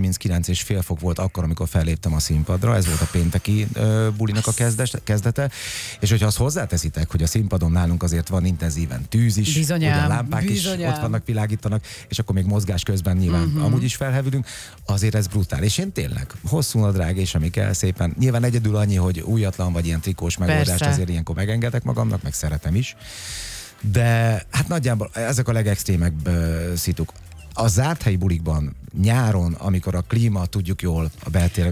39,5 fok volt akkor, amikor felléptem a színpadra, ez volt a pénteki bulinak a kezdete, és hogyha azt hozzáteszitek, hogy a színpadon nálunk azért van intenzíven tűz is, bizonyám, ugye a lámpák is ott vannak, világítanak, és akkor még mozgás közben nyilván amúgy is felhevülünk, azért ez brutál. És én tényleg hosszú nadrág és ami kell szépen, nyilván egyedül annyi, hogy újatlan vagy ilyen trikós megoldást azért ilyenkor megengedek magamnak, meg szeretem is. De hát nagyjából ezek a legextrémebb szituk. A zárt helyi bulikban nyáron, amikor a klíma, tudjuk jól, a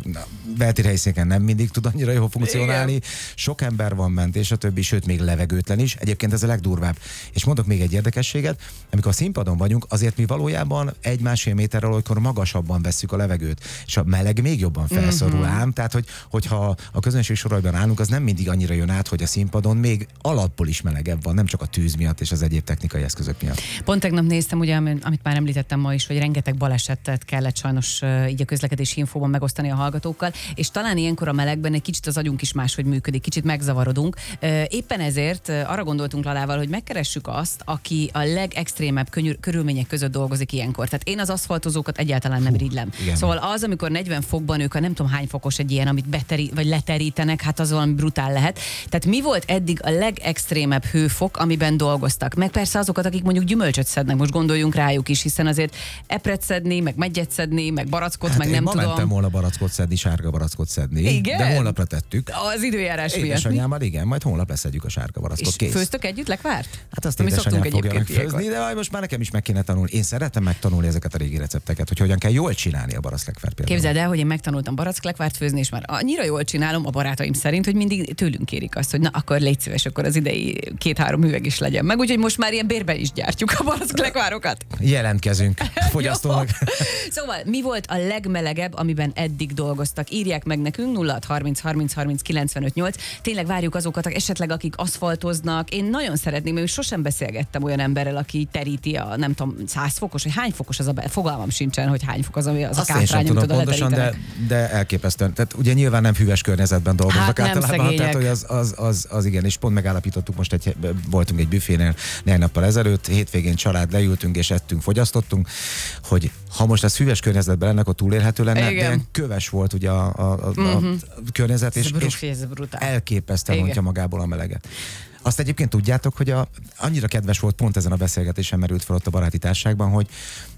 beltér helyszíneken nem mindig tud annyira jól funkcionálni, igen. Sok ember van ment, és a többi, sőt még levegőtlen is. Egyébként ez a legdurvább. És mondok még egy érdekességet, amikor a színpadon vagyunk, azért mi valójában 1-1,5 méterrel olykor magasabban vesszük a levegőt, és a meleg még jobban felszorul ám, tehát hogyha a közönség soraiban állunk, az nem mindig annyira jön át, hogy a színpadon még alapból is melegebb van, nem csak a tűz miatt és az egyéb technikai eszközök miatt. Pont tegnap néztem, ugye, amit már említettem ma is, hogy rengeteg balesetet kellett sajnos így a közlekedési infóban megosztani a hallgatókkal, és talán ilyenkor a melegben egy kicsit az agyunk is máshogy működik, kicsit megzavarodunk. Éppen ezért arra gondoltunk Lalával, hogy megkeressük azt, aki a legextrémebb körülmények között dolgozik ilyenkor. Tehát én az aszfaltozókat egyáltalán nem irigylem. Szóval az, amikor 40 fokban ők a nem tudom hány fokos egy ilyen, amit vagy leterítenek, hát az valami brutál lehet. Tehát mi volt eddig a legextrémebb hőfok, amiben dolgoztak? Meg persze azokat, akik mondjuk gyümölcsöt szednek, most gondoljunk rájuk is, hiszen azért epret szedni, meg meggyet szedni, meg barackot, hát meg nem tudom. Mentem volna barackot szedni, sárga barackot szedni. Igen? De holnapra tettük. Az időjárás miatt. Édesanyámmal igen, majd holnap leszedjük a sárga barackot. És főztök együtt lekvárt? Hát azt édesanyám fogja főzni, de most már nekem is meg kéne tanulni. Én szeretem megtanulni ezeket a régi recepteket, hogy hogyan kell jól csinálni a baracklekvárt például. Képzeld el, hogy én megtanultam baracklekvárt főzni, és már annyira jól csinálom a barátaim szerint, hogy mindig tőlünk kérik azt, hogy na akkor légy szíves, akkor az idei 2-3 üveg is legyen meg, úgyhogy most már ilyen bérben is gyártjuk a baracklekvárokat. Jelentkezünk fogyasztónak. Szóval mi volt a legmelegebb, amiben eddig dolgoztak? Írják meg nekünk 0630 30 30 95 8. Tényleg várjuk azokat, esetleg akik aszfaltoznak. Én nagyon szeretném, mert sosem beszélgettem olyan emberrel, aki teríti a nem tudom 100 fokos, vagy hány fokos az a fogalmam sincsen, hogy hány fok az a kátrány, amit oda pontosan, de elképesztően. Tehát ugye nyilván nem hűvös környezetben dolgoznak hát általában, tehát hogy az igen, és pont megállapítottuk most voltunk egy büfénél néhány nappal ezelőtt, hétvégén család leültünk és ettünk, fogyasztottunk, hogy ha most ez hűvös környezetben lenne, akkor túlélhető lenne, igen. De köves volt ugye a környezet, és elképesztően rontja magából a meleget. Azt egyébként tudjátok, hogy annyira kedves volt, pont ezen a beszélgetésen merült fel ott a baráti társaságban, hogy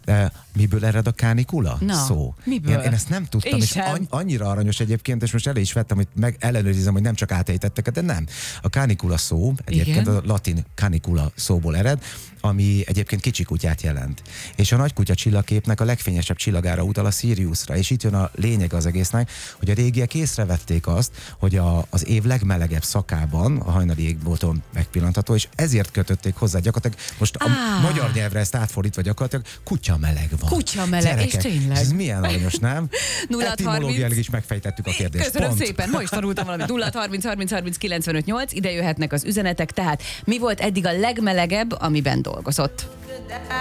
miből ered a kánikula szó? Miből? Én ezt nem tudtam, és annyira aranyos egyébként, és most elő is vettem, hogy ellenőrizem, hogy nem csak átejtettek, de nem. A kánikula szó, egyébként a latin canicula szóból ered, ami egyébként kicsi kutyát jelent. És a nagykutya csillagképnek a legfényesebb csillagára utal, a Siriusra, és itt jön a lényeg az egésznek, hogy a régiek észrevették azt, hogy az év legmelegebb szakában, a hajnali égbolton megpillantható, és ezért kötötték hozzá gyakorlatilag, most a magyar nyelvre ezt átfordítva gyakorlatilag kutya meleg van. Kutya meleg, és tényleg. Ez milyen aranyos, nem? 0-30. Etimológiailag is megfejtettük a kérdést. Köszönöm szépen, ma is tanultam valamit. 0-30 30 30 95 8, ide jöhetnek az üzenetek, tehát mi volt eddig a legmelegebb, amiben dolgozott?